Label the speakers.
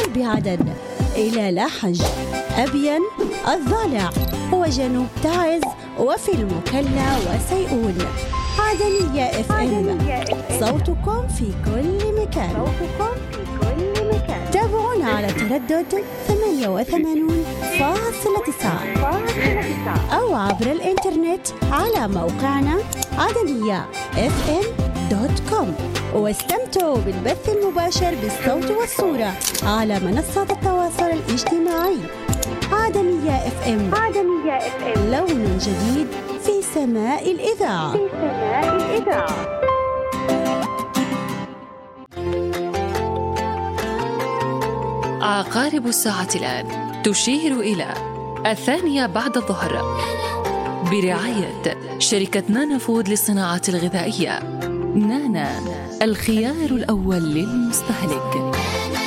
Speaker 1: بعدن إلى لاحج، أبين، الضالع وجنوب تعز وفي المكلا وسيئون. عدنية اف ام، صوتكم في كل مكان. تابعونا على تردد 88.9 أو عبر الإنترنت على موقعنا عدنية.fm.com، واستمتعوا بالبث المباشر بالصوت والصورة على منصات التواصل الاجتماعي. عدنية اف ام، لون جديد في سماء الإذاعة.
Speaker 2: عقارب الساعة الآن تشير إلى 2:00 بعد الظهر، برعاية شركة نانا فود للصناعات الغذائية. نانا، الخيار الأول للمستهلك.